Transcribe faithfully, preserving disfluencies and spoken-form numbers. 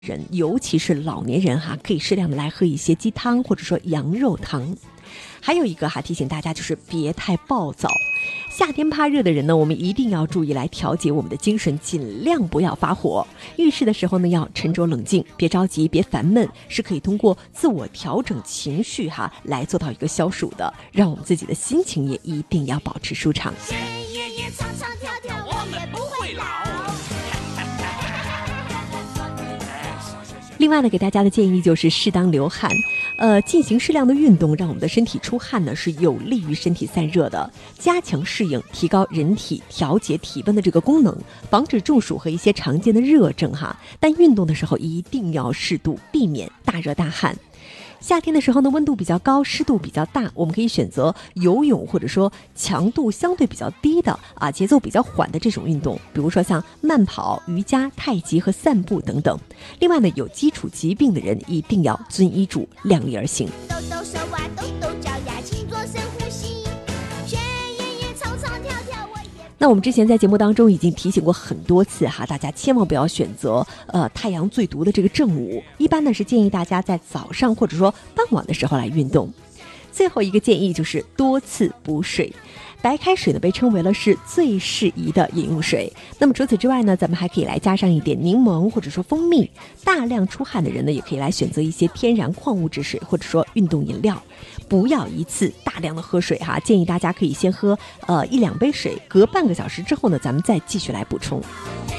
人，尤其是老年人哈，可以适量的来喝一些鸡汤或者说羊肉汤。还有一个哈，提醒大家就是别太暴躁。夏天怕热的人呢，我们一定要注意来调节我们的精神，尽量不要发火。遇事的时候呢，要沉着冷静，别着急，别烦闷，是可以通过自我调整情绪哈，来做到一个消暑的，让我们自己的心情也一定要保持舒畅。 夜夜唱唱跳跳，我们不会老。 另外呢，给大家的建议就是适当流汗，呃，进行适量的运动，让我们的身体出汗呢，是有利于身体散热的，加强适应，提高人体调节体温的这个功能，防止中暑和一些常见的热症哈。但运动的时候一定要适度，避免大热大汗。夏天的时候呢，温度比较高，湿度比较大，我们可以选择游泳，或者说强度相对比较低的啊，节奏比较缓的这种运动，比如说像慢跑、瑜伽、太极和散步等等。另外呢，有基础疾病的人一定要遵医嘱，量力而行。 抖抖手啊，抖抖脚呀，请做深呼吸。学爷爷唱唱跳跳，我也。 那我们之前在节目当中已经提醒过很多次哈，大家千万不要选择呃太阳最毒的这个正午，一般呢是建议大家在早上或者说傍晚的时候来运动。最后一个建议就是多次补水。白开水呢被称为了是最适宜的饮用水。那么除此之外呢，咱们还可以来加上一点柠檬或者说蜂蜜。大量出汗的人呢，也可以来选择一些天然矿物质水或者说运动饮料。不要一次大量的喝水哈，建议大家可以先喝呃一两杯水，隔半个小时之后呢，咱们再继续来补充。